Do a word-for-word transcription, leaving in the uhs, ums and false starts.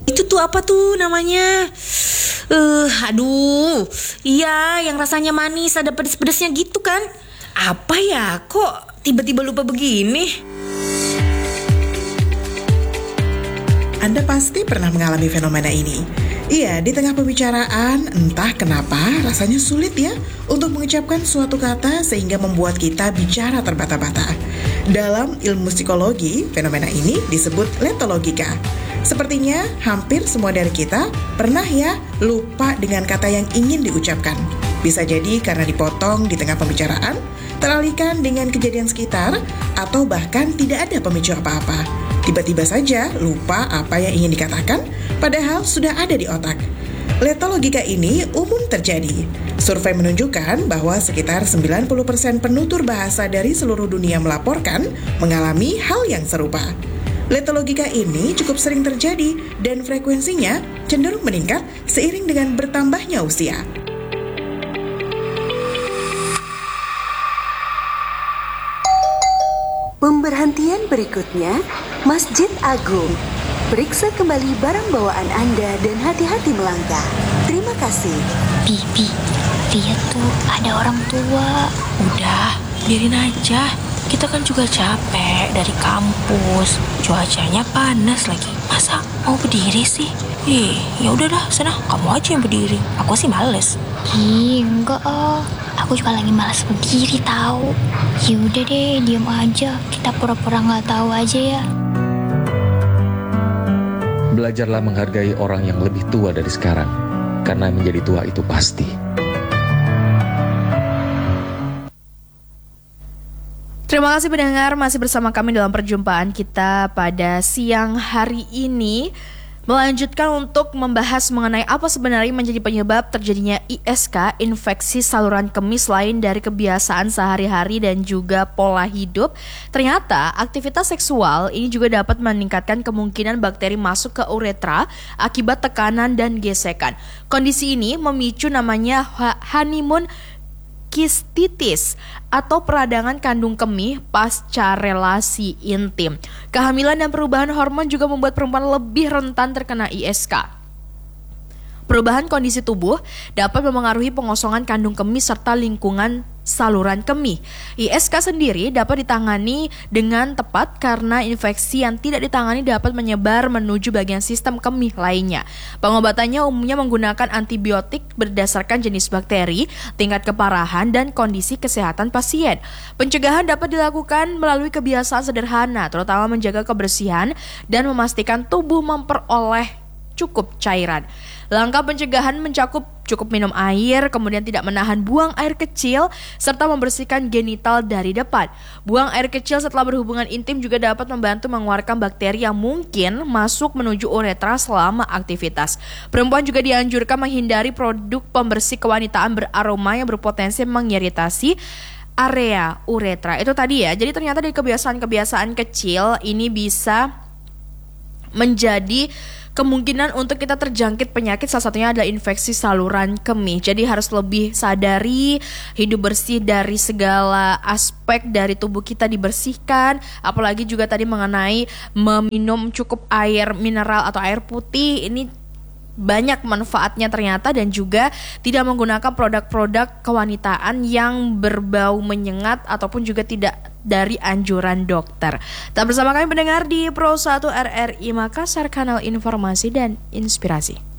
Itu tuh apa tuh namanya? Eh, uh, aduh. Iya, yang rasanya manis, ada pedes-pedesnya gitu kan? Apa ya? Kok tiba-tiba lupa begini? Anda pasti pernah mengalami fenomena ini. Iya, di tengah pembicaraan, entah kenapa rasanya sulit ya untuk mengucapkan suatu kata sehingga membuat kita bicara terbata-bata. Dalam ilmu psikologi, fenomena ini disebut letologika. Sepertinya hampir semua dari kita pernah ya lupa dengan kata yang ingin diucapkan. Bisa jadi karena dipotong di tengah pembicaraan, teralihkan dengan kejadian sekitar, atau bahkan tidak ada pemicu apa-apa. Tiba-tiba saja lupa apa yang ingin dikatakan, padahal sudah ada di otak. Letologika ini umum terjadi. Survei menunjukkan bahwa sekitar sembilan puluh persen penutur bahasa dari seluruh dunia melaporkan mengalami hal yang serupa. Letologika ini cukup sering terjadi dan frekuensinya cenderung meningkat seiring dengan bertambahnya usia. Pemberhentian berikutnya, Masjid Agung. Periksa kembali barang bawaan Anda dan hati-hati melangkah. Terima kasih. Bibi, lihat tuh ada orang tua. Udah, biarin aja. Kita kan juga capek dari kampus. Cuacanya panas lagi. Masa mau berdiri sih? Ih, ya udah dah, sana kamu aja yang berdiri. Aku sih males. Ih, enggak ah. Aku juga lagi malas berdiri tahu. Ya udah deh, diam aja. Kita pura-pura nggak tahu aja ya. Belajarlah menghargai orang yang lebih tua dari sekarang, karena menjadi tua itu pasti. Terima kasih pendengar, masih bersama kami dalam perjumpaan kita pada siang hari ini. Melanjutkan untuk membahas mengenai apa sebenarnya menjadi penyebab terjadinya I S K, infeksi saluran kemih selain dari kebiasaan sehari-hari dan juga pola hidup. Ternyata aktivitas seksual ini juga dapat meningkatkan kemungkinan bakteri masuk ke uretra akibat tekanan dan gesekan. Kondisi ini memicu namanya honeymoon kistitis atau peradangan kandung kemih pasca relasi intim. Kehamilan dan perubahan hormon juga membuat perempuan lebih rentan terkena I S K. Perubahan kondisi tubuh dapat memengaruhi pengosongan kandung kemih serta lingkungan saluran kemih. I S K sendiri dapat ditangani dengan tepat karena infeksi yang tidak ditangani dapat menyebar menuju bagian sistem kemih lainnya. Pengobatannya umumnya menggunakan antibiotik berdasarkan jenis bakteri, tingkat keparahan, dan kondisi kesehatan pasien. Pencegahan dapat dilakukan melalui kebiasaan sederhana, terutama menjaga kebersihan dan memastikan tubuh memperoleh cukup cairan. Langkah pencegahan mencakup cukup minum air, kemudian tidak menahan buang air kecil, serta membersihkan genital dari depan. Buang air kecil setelah berhubungan intim juga dapat membantu mengeluarkan bakteri yang mungkin masuk menuju uretra selama aktivitas. Perempuan juga dianjurkan menghindari produk pembersih kewanitaan beraroma yang berpotensi mengiritasi area uretra. Itu tadi ya, jadi ternyata dari kebiasaan-kebiasaan kecil ini bisa menjadi kemungkinan untuk kita terjangkit penyakit, salah satunya adalah infeksi saluran kemih. Jadi harus lebih sadari, hidup bersih dari segala aspek dari tubuh kita dibersihkan. Apalagi juga tadi mengenai meminum cukup air mineral atau air putih, ini banyak manfaatnya ternyata, dan juga tidak menggunakan produk-produk kewanitaan yang berbau menyengat ataupun juga tidak dari anjuran dokter. Tetap bersama kami pendengar di Pro satu R R I Makassar, kanal informasi dan inspirasi.